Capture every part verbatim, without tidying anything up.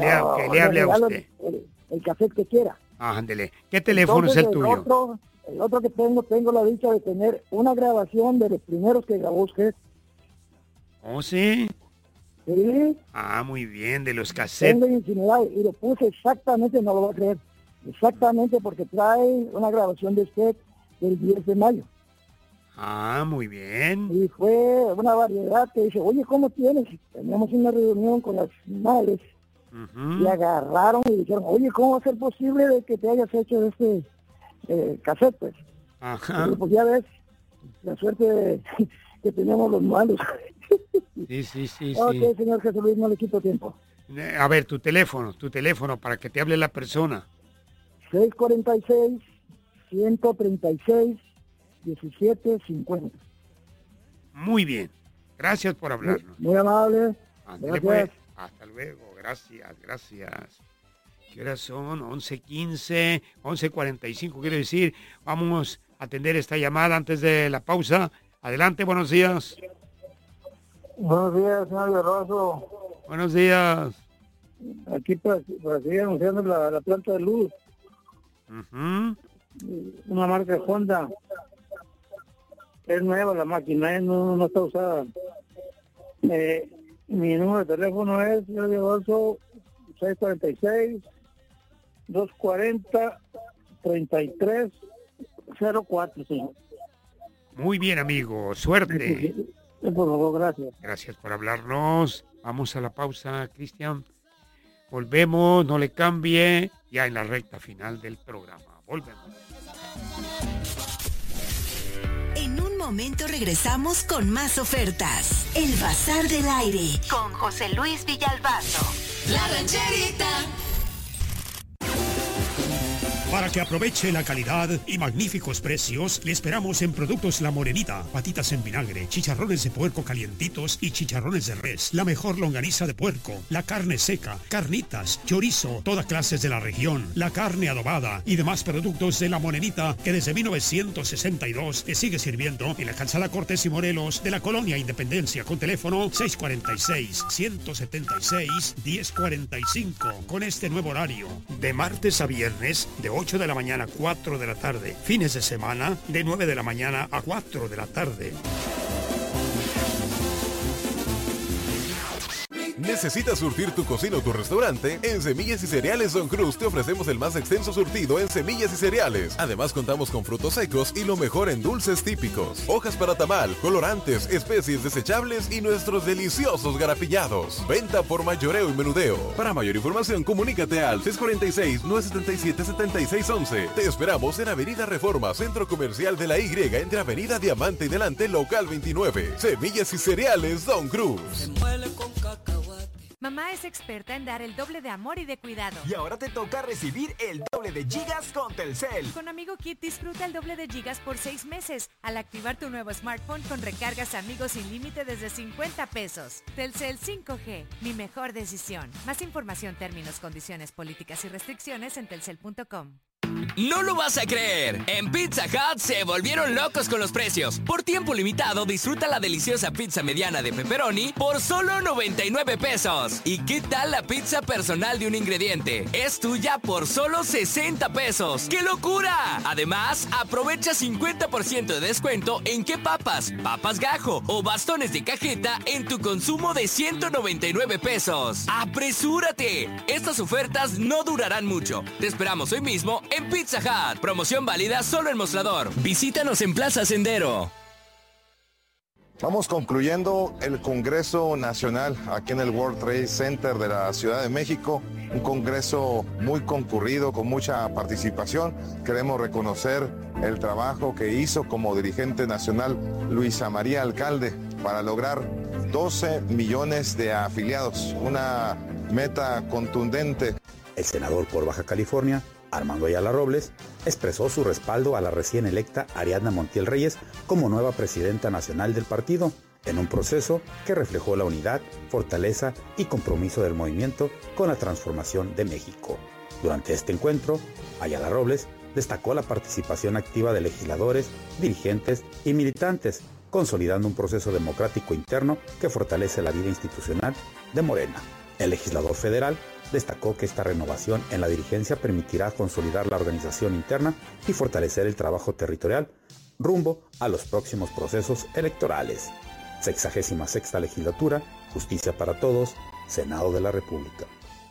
le, no, que le hable a usted. El, el, el cassette que quiera. Ah, ándele. ¿Qué teléfono Entonces, es el tuyo? Otro, el otro que tengo, tengo la dicha de tener una grabación de los primeros que grabó usted. ¿Oh, sí? Sí. Ah, muy bien, de los cassettes. Tengo infinidad y lo puse exactamente, no lo voy a creer, exactamente porque trae una grabación de usted del diez de mayo. Ah, muy bien. Y fue una variedad que dice, oye, ¿cómo tienes? Teníamos una reunión con las madres uh-huh. y agarraron y dijeron, oye, ¿cómo va a ser posible de que te hayas hecho este eh, cassette? Pues, Ajá. Y, pues ya ves, la suerte de, que tenemos los malos. Sí, sí, sí, Ok, sí. señor Jesús Luis, no le quito tiempo. A ver, tu teléfono, tu teléfono para que te hable la persona. seis cuarenta y seis, ciento treinta y seis, diecisiete cincuenta. Muy bien. Gracias por hablarnos. Muy, muy amable. Ándale, gracias. Pues. Hasta luego. Gracias, gracias. ¿Qué horas son? once quince, once cuarenta y cinco, quiero decir. Vamos a atender esta llamada antes de la pausa. Adelante, buenos días. Buenos días, señor Barroso. Buenos días. Aquí para, para seguir anunciando la, la planta de luz. Uh-huh. Una marca Honda. Es nueva la máquina, ¿eh? no, no está usada. Eh, mi número de teléfono es seis cuarenta y seis, doscientos cuarenta, treinta y tres cero cuatro, señor. Muy bien, amigo. Suerte. Por favor, gracias. Gracias por hablarnos. Vamos a la pausa, Cristian. Volvemos, no le cambie. Ya en la recta final del programa. Volvemos. En un momento regresamos con más ofertas. El Bazar del Aire con José Luis Villalbazo. La Rancherita. Para que aproveche la calidad y magníficos precios, le esperamos en Productos La Morenita, patitas en vinagre, chicharrones de puerco calientitos y chicharrones de res, la mejor longaniza de puerco, la carne seca, carnitas, chorizo, todas clases de la región, la carne adobada y demás productos de La Morenita que desde mil novecientos sesenta y dos te sigue sirviendo en la calzada Cortés y Morelos de la Colonia Independencia con teléfono seis cuarenta y seis, ciento setenta y seis, diez cuarenta y cinco con este nuevo horario de martes a viernes de ocho de la mañana a cuatro de la tarde. Fines de semana de nueve de la mañana a cuatro de la tarde. ¿Necesitas surtir tu cocina o tu restaurante? En Semillas y Cereales Don Cruz te ofrecemos el más extenso surtido en semillas y cereales. Además contamos con frutos secos y lo mejor en dulces típicos, hojas para tamal, colorantes, especies desechables y nuestros deliciosos garapillados. Venta por mayoreo y menudeo. Para mayor información comunícate al seis cuarenta y seis, nueve setenta y siete, setenta y seis once. Te esperamos en Avenida Reforma, Centro Comercial de la Y, entre Avenida Diamante y Delante, Local veintinueve. Semillas y Cereales Don Cruz. Mamá es experta en dar el doble de amor y de cuidado. Y ahora te toca recibir el doble de gigas con Telcel. Con Amigo Kit disfruta el doble de gigas por seis meses al activar tu nuevo smartphone con recargas Amigos sin límite desde cincuenta pesos. Telcel cinco G, mi mejor decisión. Más información, términos, condiciones, políticas y restricciones en telcel punto com. No lo vas a creer. En Pizza Hut se volvieron locos con los precios. Por tiempo limitado, disfruta la deliciosa pizza mediana de pepperoni por solo noventa y nueve pesos. ¿Y qué tal la pizza personal de un ingrediente? Es tuya por solo sesenta pesos. ¡Qué locura! Además, aprovecha cincuenta por ciento de descuento en qué papas, papas gajo o bastones de cajeta en tu consumo de ciento noventa y nueve pesos. ¡Apresúrate! Estas ofertas no durarán mucho. Te esperamos hoy mismo en Pizza Hut. Promoción válida solo en Mostrador. Visítanos en Plaza Sendero. Vamos concluyendo el Congreso Nacional aquí en el World Trade Center de la Ciudad de México. Un congreso muy concurrido, con mucha participación. Queremos reconocer el trabajo que hizo como dirigente nacional Luisa María Alcalde para lograr doce millones de afiliados. Una meta contundente. El senador por Baja California, Armando Ayala Robles, expresó su respaldo a la recién electa Ariadna Montiel Reyes como nueva presidenta nacional del partido, en un proceso que reflejó la unidad, fortaleza y compromiso del movimiento con la transformación de México. Durante este encuentro, Ayala Robles destacó la participación activa de legisladores, dirigentes y militantes, consolidando un proceso democrático interno que fortalece la vida institucional de Morena. El legislador federal Destacó que esta renovación en la dirigencia permitirá consolidar la organización interna y fortalecer el trabajo territorial rumbo a los próximos procesos electorales. Sexagésima sexta legislatura, Justicia para Todos, Senado de la República.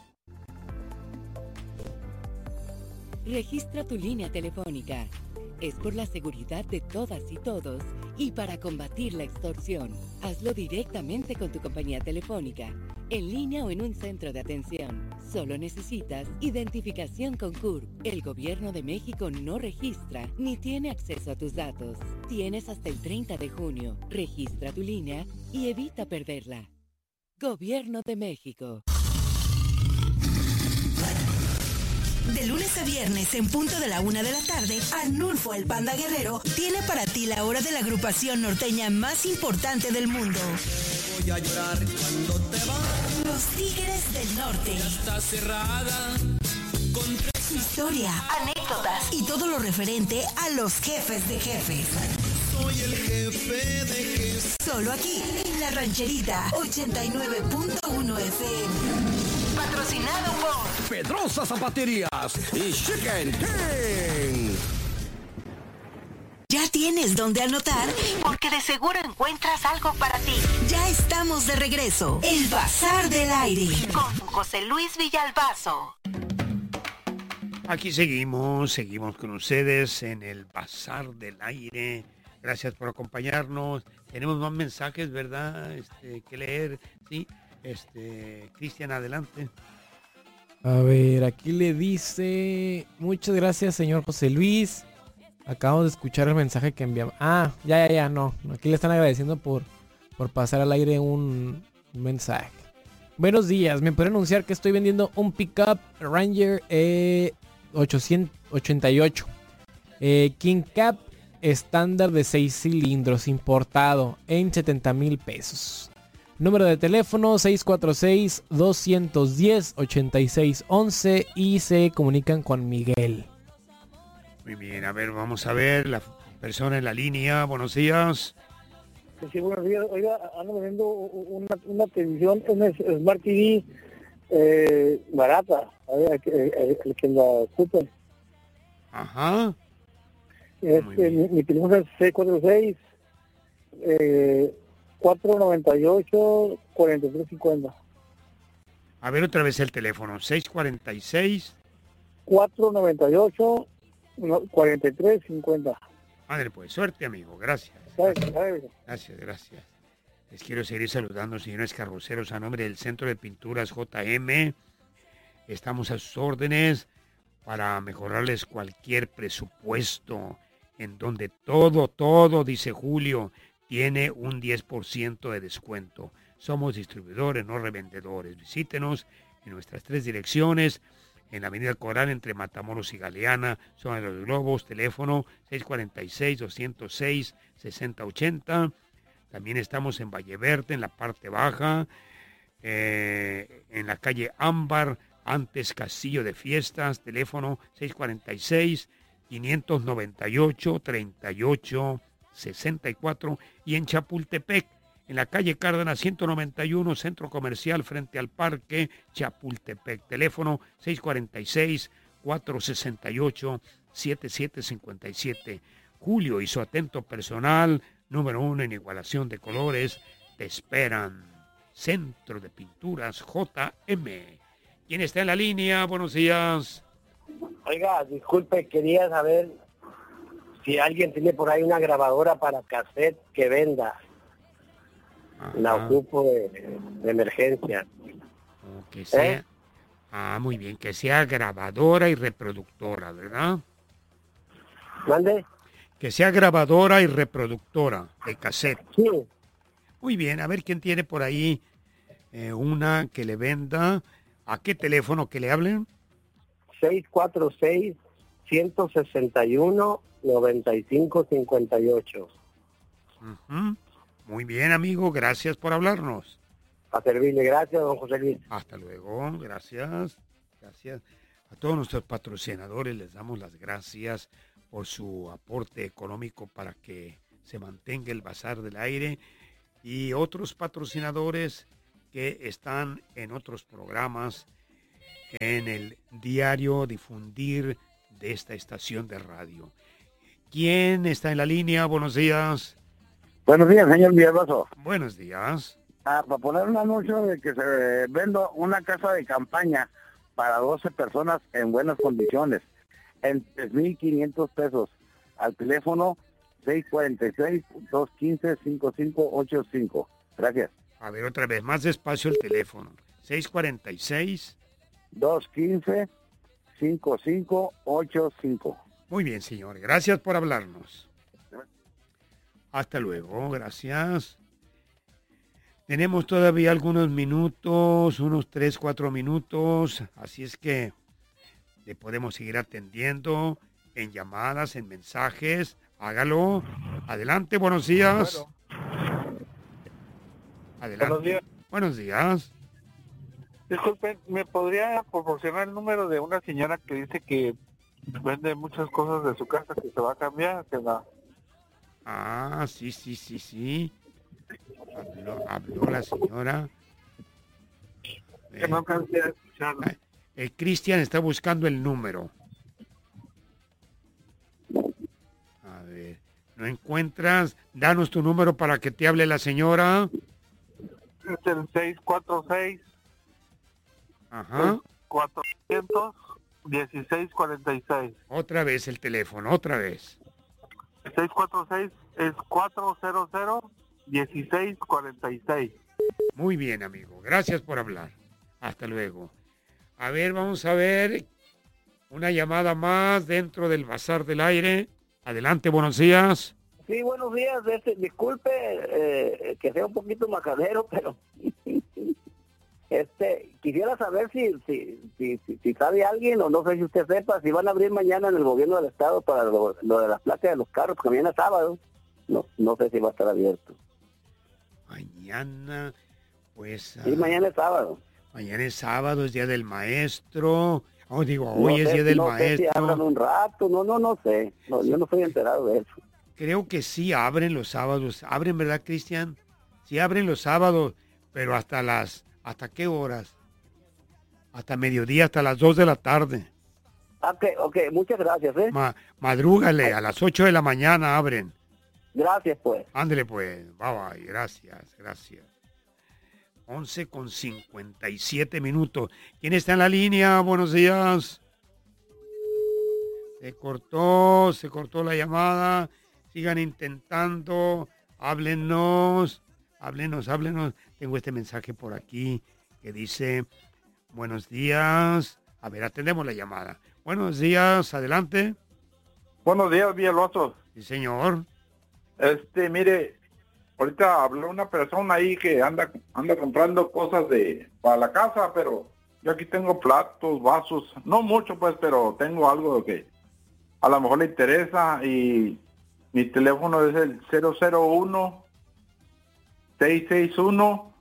Registra tu línea telefónica. Es por la seguridad de todas y todos y para combatir la extorsión. Hazlo directamente con tu compañía telefónica, en línea o en un centro de atención. Solo necesitas identificación con C U R P. El Gobierno de México no registra ni tiene acceso a tus datos. Tienes hasta el treinta de junio. Registra tu línea y evita perderla. Gobierno de México. De lunes a viernes, en punto de la una de la tarde, Arnulfo el Panda Guerrero tiene para ti la hora de la agrupación norteña más importante del mundo. Voy a llorar cuando te vas. Los Tigres del Norte. Ya está cerrada. Con su historia, anécdotas y todo lo referente a los jefes de jefes. Soy el jefe de jefes. Solo aquí, en La Rancherita, ochenta y nueve punto uno F M. Patrocinado por Pedrosa Zapaterías y Chicken King. ¿Ya tienes dónde anotar? Porque de seguro encuentras algo para ti. Ya estamos de regreso. El Bazar del Aire con José Luis Villalbazo. Aquí seguimos, seguimos con ustedes en el Bazar del Aire. Gracias por acompañarnos. Tenemos más mensajes, ¿verdad? Este, que leer, sí. Este, Cristian, adelante. A ver, aquí le dice: muchas gracias, señor José Luis. Acabamos de escuchar el mensaje que enviamos. Ah, ya, ya, ya, no. Aquí le están agradeciendo por, por pasar al aire un, un mensaje. Buenos días, me pueden anunciar que estoy vendiendo un pickup Ranger E ochocientos ochenta y ocho. Eh, King Cap estándar de seis cilindros importado en setenta mil pesos. Número de teléfono seis cuatro seis, dos uno cero, ocho seis uno uno y se comunican con Miguel. Muy bien, a ver, vamos a ver la persona en la línea. Buenos días. Sí, buenos días. Oiga, ando viendo una, una televisión, una Smart T V eh, barata, a ver, el, el, el que la ocupe. Ajá. Este, mi, mi teléfono es seis cuatro seis, eh, cuatro noventa y ocho, cuarenta y tres cincuenta. A ver otra vez el teléfono, seis cuarenta y seis. cuatro noventa y ocho, cuarenta y tres cincuenta. Madre, pues suerte, amigo, gracias. Gracias, gracias. gracias. Les quiero seguir saludando, señores carroceros, a nombre del Centro de Pinturas J M. Estamos a sus órdenes para mejorarles cualquier presupuesto, en donde todo, todo, dice Julio, tiene un diez por ciento de descuento. Somos distribuidores, no revendedores. Visítenos en nuestras tres direcciones, en la Avenida Coral entre Matamoros y Galeana, zona de los Globos, teléfono seis cuatro seis, dos cero seis, seis cero ocho cero. También estamos en Valle Verde, en la parte baja, eh, en la calle Ámbar, antes Castillo de Fiestas, teléfono seis cuatro seis, cinco nueve ocho, treinta y ocho sesenta y cuatro, y en Chapultepec, en la calle Cárdenas ciento noventa y uno, centro comercial frente al parque Chapultepec, teléfono seis cuatro seis, cuatro seis ocho, siete siete cinco siete. Julio y su atento personal, número uno en igualación de colores, te esperan. Centro de Pinturas J M. ¿Quién está en la línea? Buenos días. Oiga, disculpe, quería saber si alguien tiene por ahí una grabadora para cassette que venda. Ajá. La ocupo de, de emergencia. O que sea. ¿Eh? Ah, muy bien, que sea grabadora y reproductora, ¿verdad? ¿Mande? Que sea grabadora y reproductora de cassette. Sí. Muy bien, a ver quién tiene por ahí eh, una que le venda. ¿A qué teléfono que le hablen? seis cuatro seis, uno seis uno, nueve cinco cinco ocho. Uh-huh. Muy bien, amigo, gracias por hablarnos. A servirle, gracias, don José Luis. Hasta luego, gracias. Gracias. A todos nuestros patrocinadores les damos las gracias por su aporte económico para que se mantenga el Bazar del Aire, y otros patrocinadores que están en otros programas en el diario difundir de esta estación de radio. ¿Quién está en la línea? Buenos días. Buenos días, señor Villalbazo. Buenos días. Ah, para poner un anuncio de que se venda una casa de campaña para doce personas en buenas condiciones, en tres mil quinientos pesos, al teléfono seis cuatro seis, dos uno cinco, cinco cinco ocho cinco. Gracias. A ver, otra vez, más despacio el teléfono. seis cuatro seis, dos uno cinco, cinco cinco ocho cinco. Muy bien, señor. Gracias por hablarnos. Hasta luego. Gracias. Tenemos todavía algunos minutos, unos tres, cuatro minutos. Así es que le podemos seguir atendiendo en llamadas, en mensajes. Hágalo. Adelante, buenos días. Bueno. Adelante. Buenos días. Buenos días. Disculpen, ¿me podría proporcionar el número de una señora que dice que vende muchas cosas de su casa que se va a cambiar? Que la... Ah, sí, sí, sí, sí. Habló, habló la señora. Que no alcancé a escucharlo. El Cristian está buscando el número. A ver, ¿no encuentras? Danos tu número para que te hable la señora. Es el seis cuatro seis. Ajá. cuatrocientos dieciséis cuarenta y seis. Otra vez el teléfono, otra vez. seis cuatro seis es cuatrocientos dieciséis cuarenta y seis. Muy bien, amigo. Gracias por hablar. Hasta luego. A ver, vamos a ver una llamada más dentro del Bazar del Aire. Adelante, buenos días. Sí, buenos días. Este, disculpe eh, que sea un poquito macabero, pero este quisiera saber si si, si si si sabe alguien, o no sé si usted sepa, si van a abrir mañana en el gobierno del estado para lo, lo de las placas de los carros, porque mañana es sábado. No, no sé si va a estar abierto. Mañana, pues... Sí, uh, mañana es sábado. Mañana es sábado, es Día del Maestro. Oh, digo, hoy no es sé, Día del no Maestro. Sé si abran un rato, no, no, no sé. No, yo no estoy enterado de eso. Creo que sí abren los sábados. ¿Abren, verdad, Cristian? Sí abren los sábados, pero hasta las... ¿Hasta qué horas? Hasta mediodía, hasta las dos de la tarde. Ok, ok, muchas gracias, ¿eh? Ma madrúgale, Ay. a las ocho de la mañana abren. Gracias, pues. Ándele, pues. Bye, bye. Gracias, gracias. once con cincuenta y siete minutos. ¿Quién está en la línea? Buenos días. Se cortó, se cortó la llamada. Sigan intentando. Háblenos. Háblenos, háblenos. Tengo este mensaje por aquí que dice, buenos días. A ver, atendemos la llamada. Buenos días, adelante. Buenos días, Villalbazo. Sí, señor. Este, mire, ahorita habló una persona ahí que anda anda comprando cosas de para la casa, pero yo aquí tengo platos, vasos, no mucho pues, pero tengo algo que a lo mejor le interesa, y mi teléfono es el cero cero uno, seis seis uno,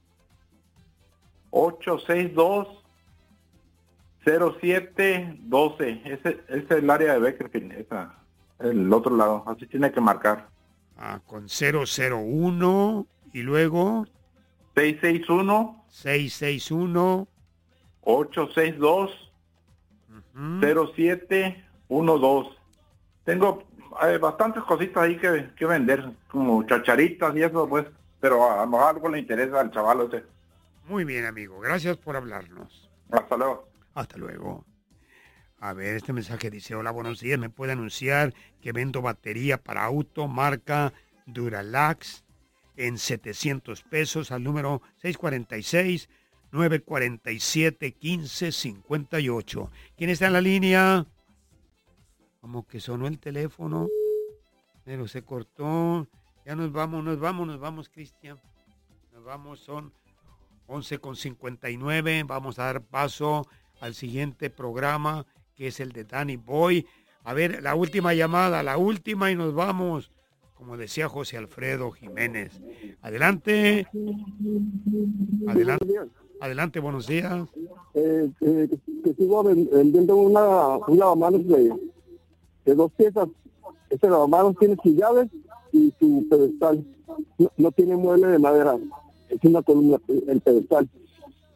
ocho seis dos, cero siete doce. Ese, ese es el área de Beckerfield, esa, el otro lado, así tiene que marcar. Ah, con cero cero uno y luego seis seis uno, seis seis uno, ocho seis dos, uh-huh. cero siete uno dos. Tengo eh, bastantes cositas ahí que, que vender, como chacharitas y eso, pues, pero a lo mejor algo le interesa al chaval ese. Muy bien, amigo, gracias por hablarnos. Hasta luego. Hasta luego. A ver, este mensaje dice, hola, buenos días, ¿me puede anunciar que vendo batería para auto marca Duralax en setecientos pesos al número seis cuatro seis, nueve cuatro siete, uno cinco cinco ocho? ¿Quién está en la línea? Como que sonó el teléfono, pero se cortó. Ya nos vamos, nos vamos, nos vamos, Cristian. Nos vamos, son once con cincuenta y nueve. Vamos a dar paso al siguiente programa, que es el de Danny Boy. A ver, la última llamada, la última y nos vamos, como decía José Alfredo Jiménez. Adelante. Adelante, adelante, buenos días. Eh, eh, que sigo vendiendo una, un lavamanos de, de dos piezas. Este lavamanos tiene sus llaves y su pedestal. No, no tiene mueble de madera, es una columna, el pedestal.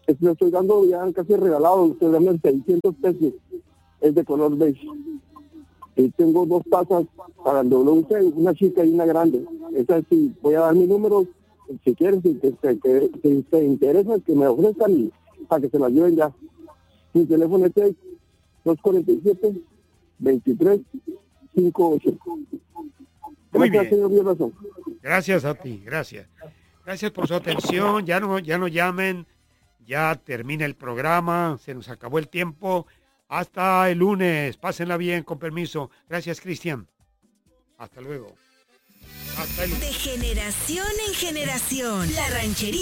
le estoy dando ya casi regalado, estoy dando seiscientos pesos, es de color beige. Y tengo dos tazas para el W C, una chica y una grande. Esa sí, voy a dar mi número, si quieres, si te, te, te, si te interesa, que me ofrezcan y para que se la lleven ya. Mi teléfono es dos cuatro siete, veintitrés cincuenta y ocho. Muy Gracias, bien. señor Villalbazo. Gracias a ti, gracias. Gracias por su atención. Ya no, ya no llamen. Ya termina el programa. Se nos acabó el tiempo. Hasta el lunes. Pásenla bien, con permiso. Gracias, Cristian. Hasta luego. Hasta el lunes. De generación en generación. La rancherita.